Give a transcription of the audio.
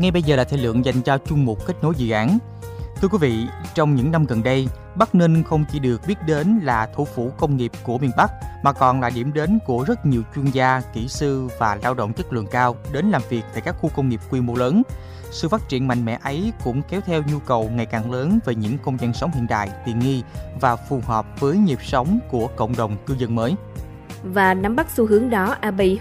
Ngay bây giờ là thời lượng dành cho chuyên mục kết nối dự án. Thưa quý vị, trong những năm gần đây, Bắc Ninh không chỉ được biết đến là thủ phủ công nghiệp của miền Bắc, mà còn là điểm đến của rất nhiều chuyên gia, kỹ sư và lao động chất lượng cao đến làm việc tại các khu công nghiệp quy mô lớn. Sự phát triển mạnh mẽ ấy cũng kéo theo nhu cầu ngày càng lớn về những không gian sống hiện đại, tiện nghi và phù hợp với nhịp sống của cộng đồng cư dân mới. Và nắm bắt xu hướng đó, AB